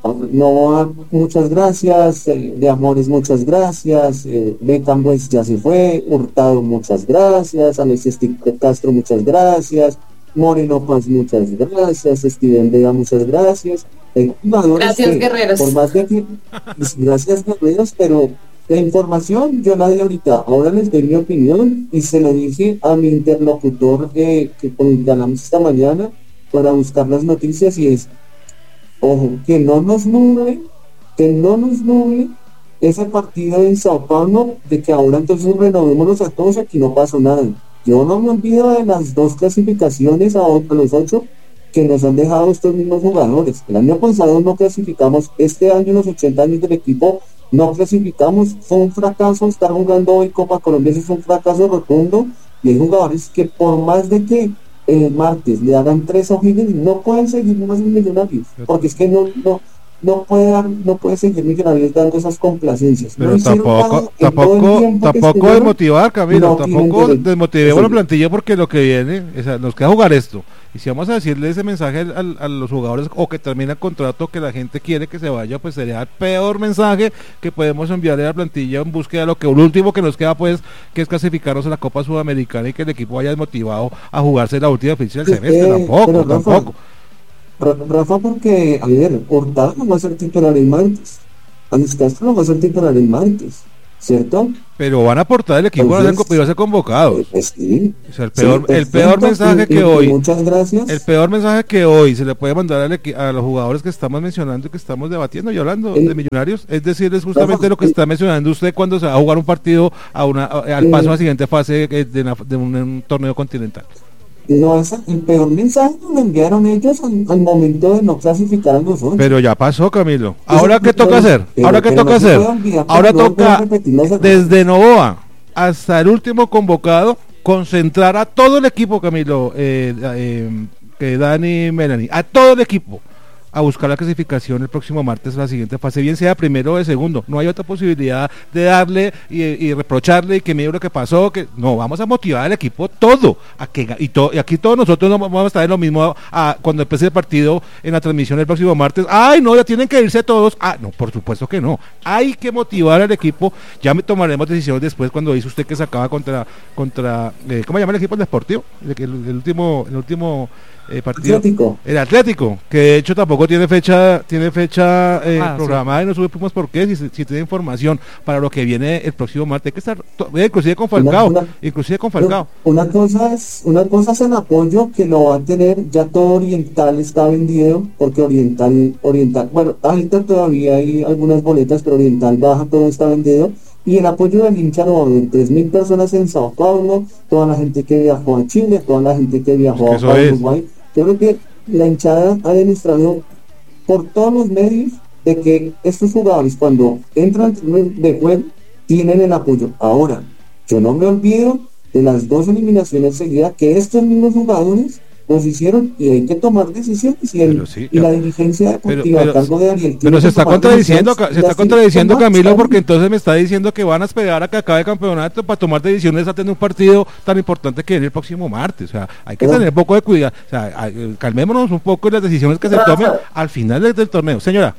No, muchas gracias, eh, de Amores muchas gracias, eh, Beckham pues ya se fue, Hurtado muchas gracias, Alexis Castro muchas gracias, Moreno Paz muchas gracias, Steven Vega muchas gracias. Hay jugadores gracias que, guerreros. Por más de que, gracias guerreros, pero la información yo la di ahorita, ahora les doy mi opinión y se lo dije a mi interlocutor eh, que con el que hablamos esta mañana para buscar las noticias y es... Ojo, que no nos nuble, que no nos nuble ese partido en Sao Paulo, de que ahora entonces renovémonos a todos, aquí no pasó nada. Yo no me olvido de las dos clasificaciones a, a los ocho que nos han dejado estos mismos jugadores. El año pasado no clasificamos, este año en los ochenta años del equipo no clasificamos, fue un fracaso. Estar jugando hoy Copa Colombia es un fracaso rotundo, y hay jugadores que por más de que el martes le hagan tres O'Higgins, no pueden seguir más en Millonarios, porque es que no no no puede dar, no puede seguir Millonarios dando esas complacencias. Pero no tampoco tampoco tampoco desmotivar, Camilo, no tampoco desmotivemos la sí. plantilla, porque lo que viene, o sea, nos queda jugar esto. Y si vamos a decirle ese mensaje al, a los jugadores o que termina el contrato, que la gente quiere que se vaya, pues sería el peor mensaje que podemos enviarle a la plantilla en búsqueda de lo que lo último que nos queda, pues, que es clasificarnos a la Copa Sudamericana y que el equipo vaya desmotivado a jugarse la última fecha del semestre. Eh, tampoco, pero, tampoco. Rafa, Rafa, porque, a ver, Hurtado no va a ser titular el martes, Alex Castro no va a ser titular el martes, ¿cierto? Pero van a aportar el equipo, van a ser convocados. Pues sí. O sea, el peor, sí, el peor mensaje que hoy, muchas gracias. El peor mensaje que hoy se le puede mandar al equi- a los jugadores que estamos mencionando y que estamos debatiendo y hablando el, de Millonarios, es decirles justamente Rafa, lo que el, está mencionando usted cuando se va a jugar un partido a una a, al paso a la siguiente fase de, de, una, de un, un torneo continental. No, esa, el peor mensaje lo enviaron ellos al, al momento de no clasificar a nosotros. Pero ya pasó, Camilo. ¿Ahora qué toca hacer? ¿Ahora qué toca hacer? Ahora toca, desde Novoa hasta el último convocado, concentrar a todo el equipo, Camilo, eh, eh, que Dani Melanie, a todo el equipo, a buscar la clasificación el próximo martes a la siguiente fase, bien sea primero o de segundo. No hay otra posibilidad de darle y, y reprocharle y que mire lo que pasó, que no, vamos a motivar al equipo todo, a que y, to, y aquí todos nosotros no vamos a estar en lo mismo a, a, cuando empiece el partido en la transmisión el próximo martes. Ay, no, ya tienen que irse todos. Ah, no, por supuesto que no. Hay que motivar al equipo. Ya me tomaremos decisiones después cuando dice usted que sacaba contra contra eh, ¿cómo se llama el equipo? El Deportivo, el, el, el último el último Eh, partido, Atlético. El Atlético, que de hecho tampoco tiene fecha tiene fecha eh, ah, programada, sí. Y no supimos por qué, si, si tiene información para lo que viene el próximo martes. Hay que estar, eh, inclusive con Falcao, una, una, inclusive con Falcao. Una cosa es una cosa es el apoyo que lo va a tener, ya todo Oriental está vendido, porque Oriental, Oriental, bueno, ahorita todavía hay algunas boletas, pero Oriental baja, todo está vendido. Y el apoyo del hincha lo va a haber tres mil personas en Sao Paulo, toda la gente que viajó a Chile, toda la gente que viajó es que a Uruguay. Yo creo que la hinchada ha demostrado por todos los medios de que estos jugadores cuando entran de juego tienen el apoyo. Ahora, yo no me olvido de las dos eliminaciones seguidas que estos mismos jugadores nos hicieron, y hay que tomar decisiones, y, el, sí, y la dirigencia deportiva a cargo de Ariel pero se está contradiciendo se está contradiciendo Camilo, porque entonces me está diciendo que van a esperar a que acabe el campeonato para tomar decisiones a tener un partido tan importante que viene el próximo martes. O sea, hay que pero, tener un poco de cuidado, o sea, calmémonos un poco en las decisiones que se tomen al final del, del torneo. Señora,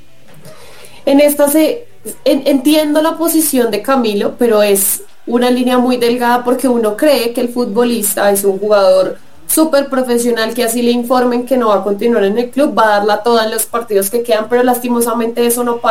en esta se en, entiendo la posición de Camilo, pero es una línea muy delgada, porque uno cree que el futbolista es un jugador súper profesional, que así le informen que no va a continuar en el club, va a darla toda en los partidos que quedan, pero lastimosamente eso no pasa.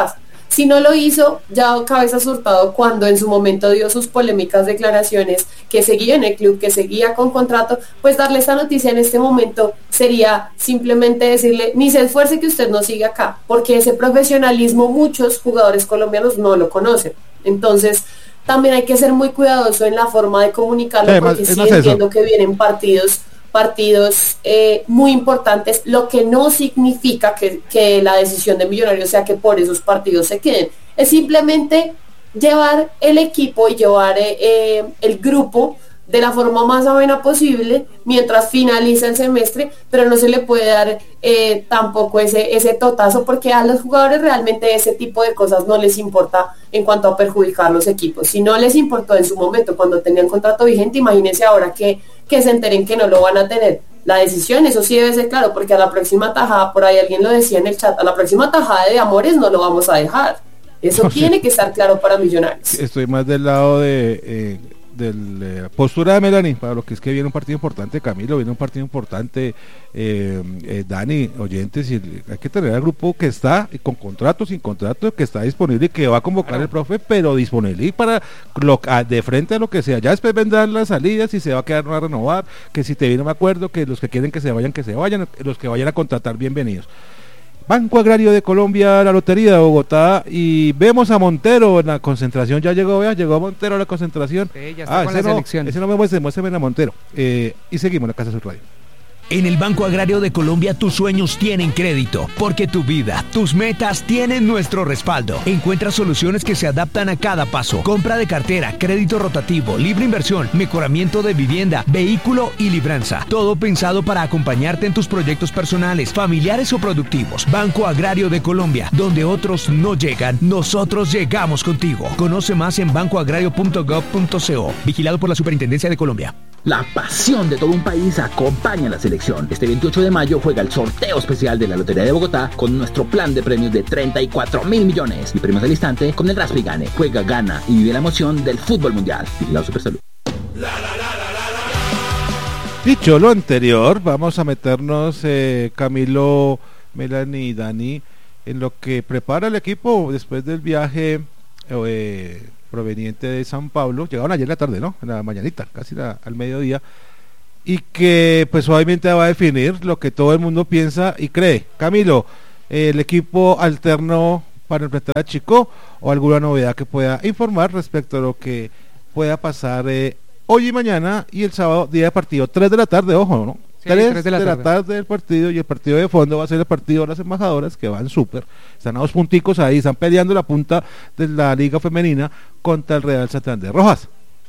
Si no lo hizo, ya Cabezas Hurtado, cuando en su momento dio sus polémicas declaraciones que seguía en el club, que seguía con contrato, pues darle esta noticia en este momento sería simplemente decirle, ni se esfuerce que usted no siga acá, porque ese profesionalismo muchos jugadores colombianos no lo conocen. Entonces, también hay que ser muy cuidadoso en la forma de comunicarlo, sí, porque sí entiendo eso, que vienen partidos partidos eh, muy importantes, lo que no significa que, que la decisión de Millonarios sea que por esos partidos se queden, es simplemente llevar el equipo y llevar eh, eh, el grupo de la forma más amena posible mientras finaliza el semestre, pero no se le puede dar eh, tampoco ese, ese totazo, porque a los jugadores realmente ese tipo de cosas no les importa en cuanto a perjudicar los equipos. Si no les importó en su momento cuando tenían contrato vigente, imagínense ahora que, que se enteren que no lo van a tener. La decisión, eso sí debe ser claro, porque a la próxima tajada, por ahí alguien lo decía en el chat, a la próxima tajada de Amores no lo vamos a dejar. Eso no, tiene sí. que estar claro para Millonarios. Estoy más del lado de... Eh... de la postura de Melanie, para lo que es que viene un partido importante, Camilo, viene un partido importante, eh, eh, Dani, oyentes, y hay que tener al grupo que está con contrato, sin contrato, que está disponible y que va a convocar claro. el profe, pero disponible y para lo, a, de frente a lo que sea. Ya después vendrán las salidas, si se va a quedar no va a renovar, que si te viene me acuerdo, que los que quieren que se vayan, que se vayan, los que vayan a contratar, bienvenidos. Banco Agrario de Colombia, la Lotería de Bogotá, y vemos a Montero en la concentración, ya llegó, vea, llegó Montero a la concentración. Sí, ya está ah, con ese las no, elecciones. Ese no me muestre, muéstrame a Montero. Eh, y seguimos en la Casa Sur Radio. En el Banco Agrario de Colombia tus sueños tienen crédito, porque tu vida, tus metas tienen nuestro respaldo. Encuentra soluciones que se adaptan a cada paso. Compra de cartera, crédito rotativo, libre inversión, mejoramiento de vivienda, vehículo y libranza. Todo pensado para acompañarte en tus proyectos personales, familiares o productivos. Banco Agrario de Colombia, donde otros no llegan, nosotros llegamos contigo. Conoce más en banco agrario punto gov punto co. Vigilado por la Superintendencia de Colombia. La pasión de todo un país acompaña a la selección. Este veintiocho de mayo juega el sorteo especial de la Lotería de Bogotá con nuestro plan de premios de treinta y cuatro mil millones y premios al instante con el Raspi Gane. Juega, gana y vive la emoción del fútbol mundial. Vigilado Supersalud. Dicho lo anterior, vamos a meternos, eh, Camilo, Melanie y Dani, en lo que prepara el equipo después del viaje eh, proveniente de San Pablo. Llegaron ayer en la tarde, ¿no? En la mañanita, casi la, al mediodía, y que pues obviamente va a definir lo que todo el mundo piensa y cree. Camilo, eh, el equipo alterno para enfrentar a Chico, o alguna novedad que pueda informar respecto a lo que pueda pasar eh, hoy y mañana y el sábado, día de partido, tres de la tarde, ojo, ¿no? Sí, tres tres de la, de la tarde. tarde del partido, y el partido de fondo va a ser el partido de las embajadoras, que van súper, están a dos punticos ahí, están peleando la punta de la liga femenina contra el Real Santander. Rojas.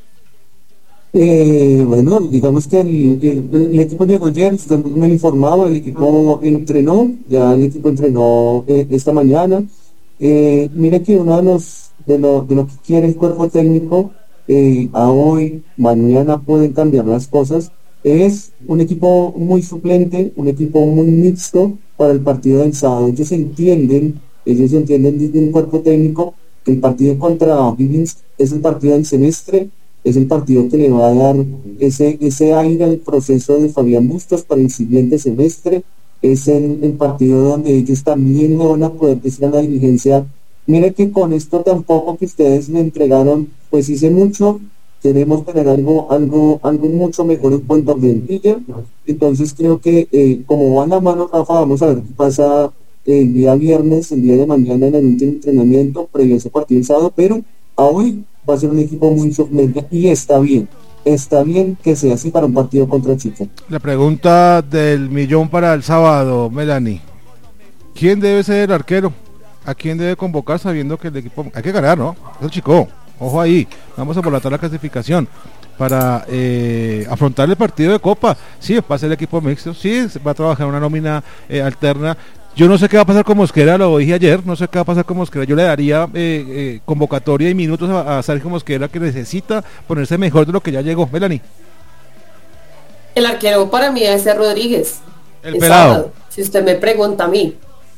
Eh, bueno, digamos que el, el, el equipo llegó ayer, me informaba, el equipo entrenó, ya el equipo entrenó eh, esta mañana. Eh, mire que uno de los de lo, de lo que quiere el cuerpo técnico, eh, a hoy, mañana pueden cambiar las cosas. Es un equipo muy suplente, un equipo muy mixto para el partido del sábado. Ellos entienden, ellos entienden desde el cuerpo técnico que el partido contra O'Higgins es el partido del semestre, es el partido que le va a dar ese, ese aire al proceso de Fabián Bustos para el siguiente semestre. Es el, el partido donde ellos también no van a poder decir a la dirigencia, mire que con esto tampoco que ustedes me entregaron, pues hice mucho, queremos tener algo algo algo mucho mejor en cuanto a plantilla. Entonces creo que eh, como van a mano, Rafa, vamos a ver qué pasa el día viernes, el día de mañana en el último entrenamiento previo a ese partido del sábado, pero a hoy va a ser un equipo muy suplente y está bien, está bien que sea así para un partido contra Chico. La pregunta del millón para el sábado, Melanie, ¿quién debe ser el arquero? ¿A quién debe convocar sabiendo que el equipo hay que ganar, no? Es el Chico. Ojo ahí, vamos a volatar la clasificación para eh, afrontar el partido de Copa. Sí, va a ser el equipo mixto, sí, va a trabajar una nómina eh, alterna. Yo no sé qué va a pasar con Mosquera, lo dije ayer, no sé qué va a pasar con Mosquera. Yo le daría eh, eh, convocatoria y minutos a, a Sergio Mosquera, que necesita ponerse mejor de lo que ya llegó. Melanie. El arquero para mí es Rodríguez. El pelado. Sábado, si usted me pregunta a mí.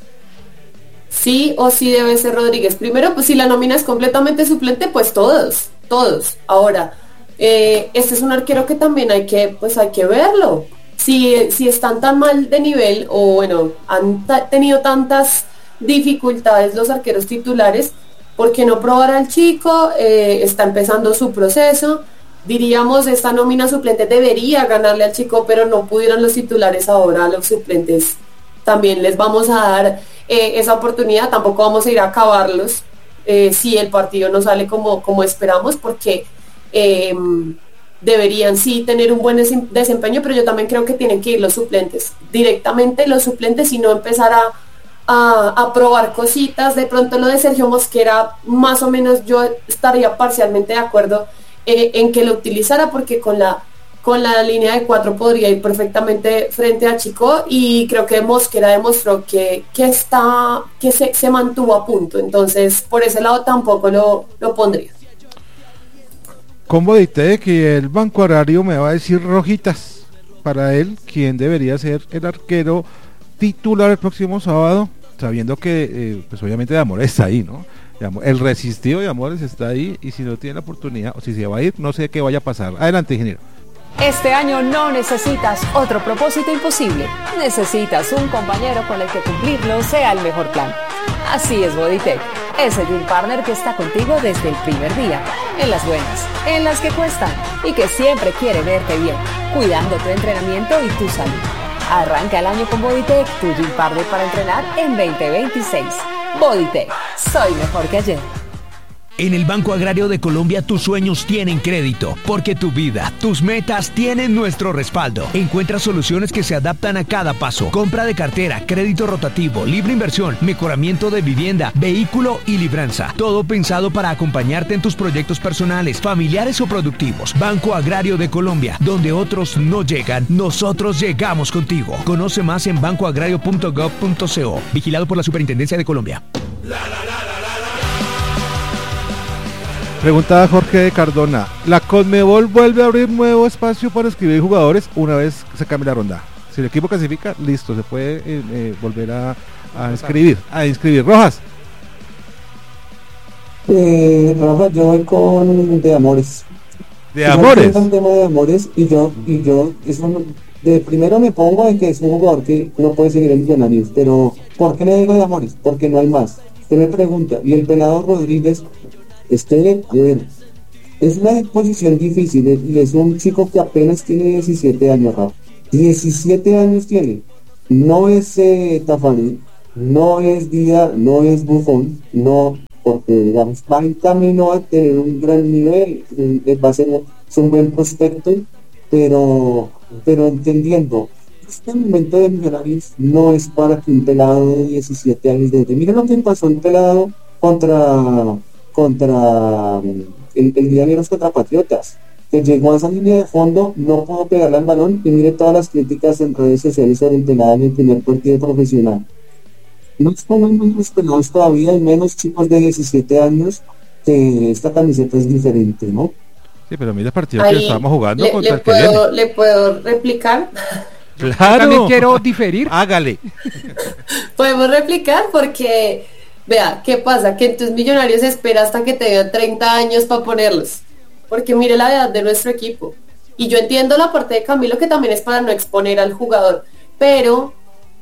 Sí o sí debe ser Rodríguez. Primero, pues si la nómina es completamente suplente, pues todos, todos. Ahora, eh, este es un arquero que también hay que, pues hay que verlo. Si, si están tan mal de nivel, o bueno, han ta- tenido tantas dificultades los arqueros titulares. ¿Por qué no probar al chico? Eh, está empezando su proceso. Diríamos, esta nómina suplente debería ganarle al chico, pero no pudieron los titulares, ahora a los suplentes también les vamos a dar eh, esa oportunidad. Tampoco vamos a ir a acabarlos eh, si el partido no sale como, como esperamos, porque eh, deberían sí tener un buen desempeño, pero yo también creo que tienen que ir los suplentes, directamente los suplentes, y no empezar a, a, a probar cositas. De pronto lo de Sergio Mosquera, más o menos yo estaría parcialmente de acuerdo eh, en que lo utilizara, porque con la con la línea de cuatro podría ir perfectamente frente a Chico, y creo que Mosquera demostró que, que está que se, se mantuvo a punto. Entonces por ese lado tampoco lo, lo pondría. Con Boditec y el Banco Agrario me va a decir rojitas para él, quién debería ser el arquero titular el próximo sábado, sabiendo que eh, pues obviamente de Amores está ahí, ¿no? El resistido de Amores está ahí, y si no tiene la oportunidad, o si se va a ir, no sé qué vaya a pasar. Adelante, ingeniero. Este año no necesitas otro propósito imposible. Necesitas un compañero con el que cumplirlo sea el mejor plan. Así es Boditec, ese Gym Partner que está contigo desde el primer día, en las buenas, en las que cuestan, y que siempre quiere verte bien, cuidando tu entrenamiento y tu salud. Arranca el año con Boditec, tu Gym Partner para entrenar en veinte veintiséis. Boditec, soy mejor que ayer. En el Banco Agrario de Colombia tus sueños tienen crédito, porque tu vida, tus metas tienen nuestro respaldo. Encuentra soluciones que se adaptan a cada paso. Compra de cartera, crédito rotativo, libre inversión, mejoramiento de vivienda, vehículo y libranza. Todo pensado para acompañarte en tus proyectos personales, familiares o productivos. Banco Agrario de Colombia, donde otros no llegan, nosotros llegamos contigo. Conoce más en banco agrario punto gov punto co. Vigilado por la Superintendencia de Colombia. Preguntaba Jorge de Cardona, ¿la Conmebol vuelve a abrir nuevo espacio para escribir jugadores una vez se cambie la ronda? Si el equipo clasifica, listo, se puede eh, eh, volver a, a inscribir, a inscribir. Rojas. Eh, Rafa, yo voy con de Amores. De Amores. Es un tema de Amores, y yo, y yo, es un, de primero me pongo en que es un jugador que no puede seguir en Millonarios, pero ¿por qué le digo de Amores? Porque no hay más. Usted me pregunta, y el pelado Rodríguez, este, a ver, es una posición difícil, y es un chico que apenas tiene diecisiete años, Rafa. diecisiete años tiene. No es eh, Tafani, no es Díaz, no es Buffon, no, porque digamos, va en camino a tener un gran nivel, eh, va a ser un buen prospecto, pero, pero entendiendo, este momento de Millonarios no es para que un pelado de diecisiete años de... Miren lo que pasó un pelado contra... contra el, el Millonarios contra Patriotas, que llegó a esa línea de fondo, no pudo pegarle al balón, y mire todas las críticas en redes sociales sobre el pelado en el primer partido profesional. No expongan menos pelados todavía, y menos chicos de diecisiete años, que esta camiseta es diferente, ¿no? Sí, pero mira el partido Ahí que estábamos jugando le, contra le el que puedo, viene. ¿Le puedo replicar? ¡Claro! También quiero diferir. Hágale. Podemos replicar porque... Vea, ¿qué pasa? Que entonces Millonarios espera hasta que tengan treinta años para ponerlos. Porque mire la edad de nuestro equipo. Y yo entiendo la parte de Camilo, que también es para no exponer al jugador. Pero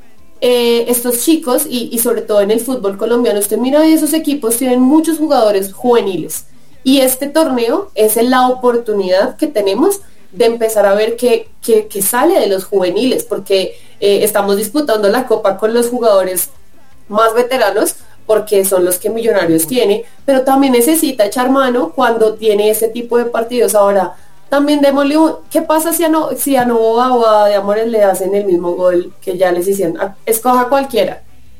eh, estos chicos, y, y sobre todo en el fútbol colombiano, usted mira, esos equipos tienen muchos jugadores juveniles. Y este torneo es la oportunidad que tenemos de empezar a ver qué, qué, qué sale de los juveniles. Porque eh, estamos disputando la Copa con los jugadores más veteranos, porque son los que Millonarios tiene, pero también necesita echar mano cuando tiene ese tipo de partidos. Ahora, también démosle un... ¿Qué pasa si a, no, si a Novoa o a de Amores le hacen el mismo gol que ya les hicieron? Escoja cualquiera.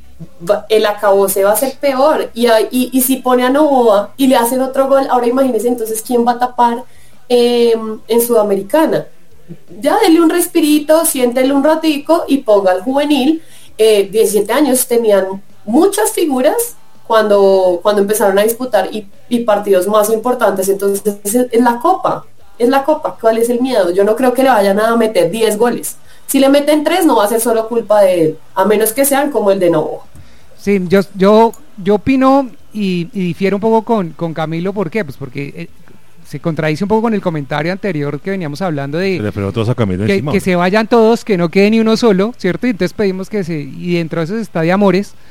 El acabose va a ser peor, y, y, y si pone a Novoa y le hacen otro gol, ahora imagínense entonces quién va a tapar eh, en Sudamericana. Ya denle un respirito, siéntele un ratico y ponga al juvenil. eh, diecisiete años tenían muchas figuras cuando, cuando empezaron a disputar y, y partidos más importantes. Entonces es, es la Copa, es la Copa. ¿Cuál es el miedo? Yo no creo que le vayan a meter diez goles. Si le meten tres no va a ser solo culpa de él, a menos que sean como el de Novo. Sí, yo yo yo opino y, y difiero un poco con, con Camilo. ¿Por qué? Pues porque eh, se contradice un poco con el comentario anterior que veníamos hablando de le pegó todos a Camilo que, encima, que se vayan todos, que no quede ni uno solo, ¿cierto? Y entonces pedimos que se, y dentro de esos está de Amores,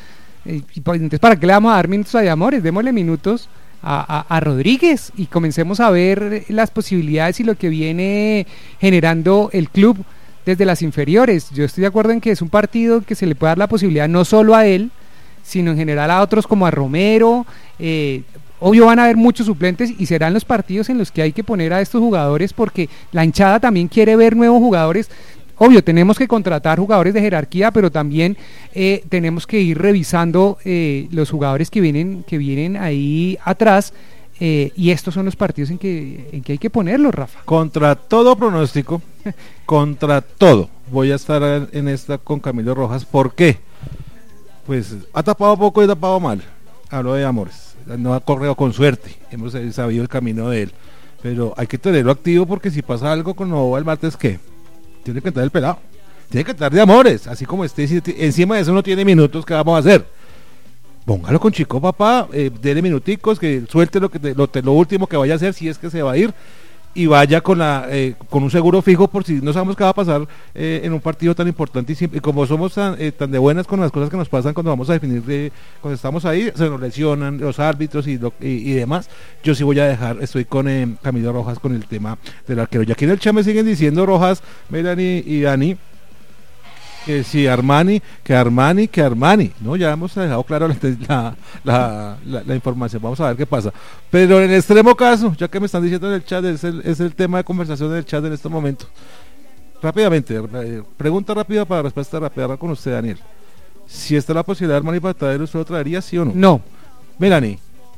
Eh, y pues, entonces, ¿para qué le vamos a dar minutos a Amores? Démosle minutos a, a, a Rodríguez y comencemos a ver las posibilidades y lo que viene generando el club desde las inferiores. Yo estoy de acuerdo en que es un partido que se le puede dar la posibilidad no solo a él, sino en general a otros como a Romero. eh, Obvio van a haber muchos suplentes y serán los partidos en los que hay que poner a estos jugadores porque la hinchada también quiere ver nuevos jugadores. Obvio, tenemos que contratar jugadores de jerarquía, pero también eh, tenemos que ir revisando eh, los jugadores que vienen, que vienen ahí atrás eh, y estos son los partidos en que, en que hay que ponerlos, Rafa. Contra todo pronóstico, contra todo, voy a estar en esta con Camilo Rojas. ¿Por qué? Pues ha tapado poco y ha tapado mal. Hablo de Amores. No ha corrido con suerte, hemos sabido el camino de él, pero hay que tenerlo activo porque si pasa algo con Novoa el martes, ¿qué? Tiene que entrar el pelado, tiene que entrar de Amores, así como esté, si encima de eso no tiene minutos, ¿qué vamos a hacer? Póngalo con Chico, papá, eh, dele minuticos, que suelte lo, que te, lo, te, lo último que vaya a hacer, si es que se va a ir, y vaya con la eh, con un seguro fijo por si no sabemos qué va a pasar eh, en un partido tan importante y, siempre, y como somos tan, eh, tan de buenas con las cosas que nos pasan cuando vamos a definir de, cuando estamos ahí, se nos lesionan los árbitros y, lo, y, y demás. Yo sí voy a dejar, estoy con eh, Camilo Rojas con el tema del arquero. Y aquí en el chat me siguen diciendo Rojas, Melanie y Dani que si Armani, que Armani, que Armani, ¿no? Ya hemos dejado claro la, la, la, la, la información, vamos a ver qué pasa. Pero en el extremo caso, ya que me están diciendo en el chat, es el, es el tema de conversación del chat en este momento. Rápidamente, eh, pregunta rápida para respuesta rápida con usted, Daniel. Si está la posibilidad de Armani para traer, ¿usted lo traería, sí o no? No. Melanie.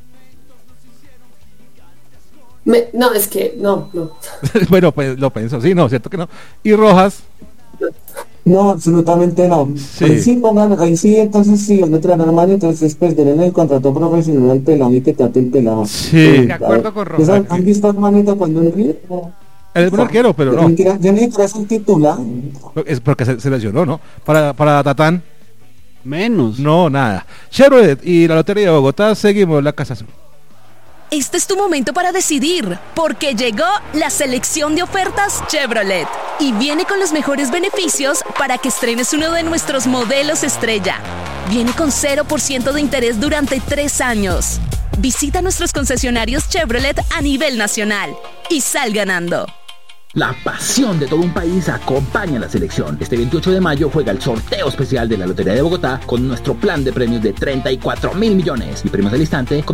Me, no, es que, no, no. Bueno, pues lo pienso, sí, no, cierto que no. ¿Y Rojas? No, absolutamente no. Sí. Ahí sí pongan, ahí sí, entonces sí, van a traer a Armani, entonces pues denle el contrato profesional al pelado y que trate el pelado. Sí. De acuerdo con Rojas. ¿Han, ¿Han visto a Armani cuando en Río? Él es buen arquero, pero no. Ya ni traes un titular. Es porque se, se lesionó, ¿no? Para, para Tatán. Menos. No, nada. Chevrolet y la Lotería de Bogotá, seguimos la Casa Azul. Este es tu momento para decidir, porque llegó la selección de ofertas Chevrolet y viene con los mejores beneficios para que estrenes uno de nuestros modelos estrella. Viene con cero por ciento de interés durante tres años. Visita nuestros concesionarios Chevrolet a nivel nacional y sal ganando. La pasión de todo un país acompaña a la selección. Este veintiocho de mayo juega el sorteo especial de la Lotería de Bogotá con nuestro plan de premios de treinta y cuatro mil millones y premios al instante con